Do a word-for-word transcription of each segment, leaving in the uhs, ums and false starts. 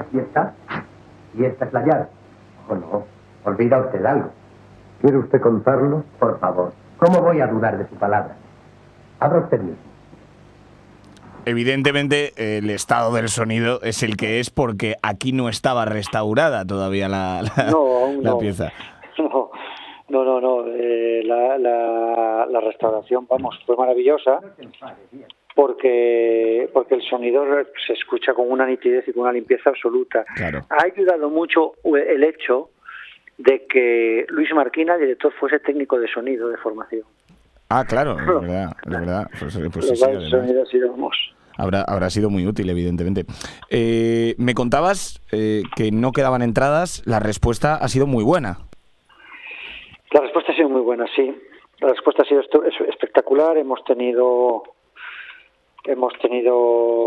Aquí está. Y esta es la llave. ¿O no? Olvida usted algo. ¿Quiere usted contarlo? Por favor. ¿Cómo voy a dudar de su palabra? Abra usted mismo. Evidentemente, el estado del sonido es el que es porque aquí no estaba restaurada todavía la, la, no, la no. pieza. No, no, no. no. Eh, la, la, la restauración, vamos, fue maravillosa porque porque el sonido se escucha con una nitidez y con una limpieza absoluta. Claro. Ha ayudado mucho el hecho de que Luis Marquina, el director, fuese técnico de sonido de formación. Ah, claro, es verdad, es verdad. Pues, pues sí, sí, el sonido ha sido hermoso. Habrá, habrá sido muy útil, evidentemente. Eh, me contabas eh, que no quedaban entradas. La respuesta ha sido muy buena. La respuesta ha sido muy buena, sí. La respuesta ha sido espectacular. Hemos tenido, hemos tenido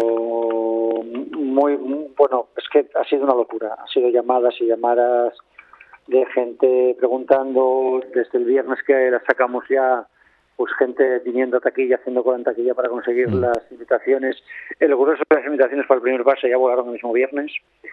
muy, muy, bueno, es que ha sido una locura. Ha sido llamadas y llamadas de gente preguntando desde el viernes que la sacamos ya. Pues gente viniendo a taquilla, haciendo cola en taquilla para conseguir mm. las invitaciones. El grueso de las invitaciones para el primer pase ya volaron el mismo viernes.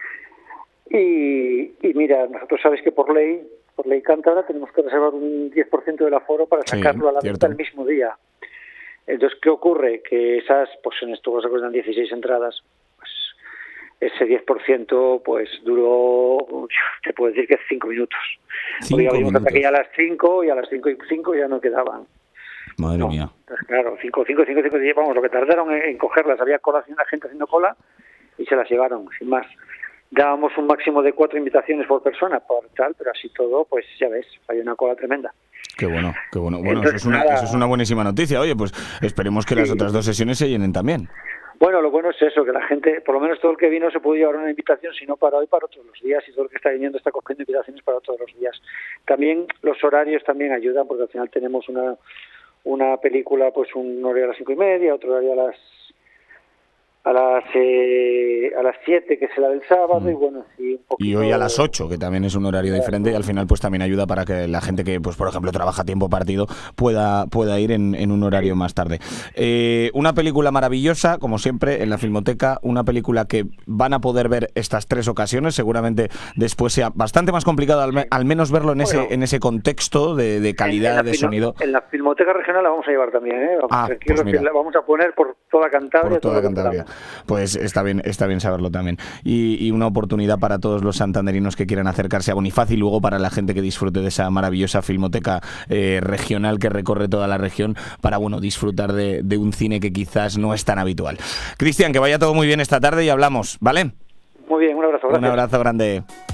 Y, y mira, nosotros sabéis que por ley, por ley cántabra, tenemos que reservar un diez por ciento del aforo para sacarlo sí, a la venta el mismo día. Entonces, ¿qué ocurre? Que esas, pues en estos se acuerdan dieciséis entradas, pues ese diez por ciento pues duró, te puedo decir que cinco minutos. Cinco minutos. A taquilla a las cinco y a las cinco y cinco ya no quedaban. Madre no, mía. Pues claro, cinco, cinco, cinco, cinco, vamos, lo que tardaron en, en cogerlas, había cola, la gente haciendo cola y se las llevaron, sin más. Dábamos un máximo de cuatro invitaciones por persona, por tal, pero así todo, pues ya ves, hay una cola tremenda. Qué bueno, qué bueno. Bueno, Entonces, eso, es una, nada, eso es una buenísima noticia. Oye, pues esperemos que sí. las otras dos sesiones se llenen también. Bueno, lo bueno es eso, que la gente, por lo menos todo el que vino se pudo llevar una invitación, si no para hoy, para otros los días, y todo el que está viniendo está cogiendo invitaciones para todos los días. También los horarios también ayudan, porque al final tenemos una una película, pues un horario a las cinco y media, otro horario a las a las eh, a las siete, que es la del sábado, mm. y bueno, sí, un poquito... Y hoy a las ocho, que también es un horario claro. diferente, y al final pues también ayuda para que la gente que, pues por ejemplo, trabaja a tiempo partido pueda pueda ir en, en un horario sí. más tarde. Eh, una película maravillosa, como siempre, en la Filmoteca, una película que van a poder ver estas tres ocasiones, seguramente después sea bastante más complicado al, me, al menos verlo en ese bueno, en ese contexto de, de calidad de filo, sonido. En la Filmoteca Regional la vamos a llevar también, ¿eh? Vamos, ah, pues mira. La vamos a poner por toda Cantabria. Por toda Cantabria. Pues está bien, está bien saberlo también. Y, y una oportunidad para todos los santanderinos que quieran acercarse a Bonifaz y luego para la gente que disfrute de esa maravillosa filmoteca eh, regional que recorre toda la región para, bueno, disfrutar de, de un cine que quizás no es tan habitual. Cristian, que vaya todo muy bien esta tarde y hablamos, ¿vale? Muy bien, un abrazo. Gracias. Un abrazo grande.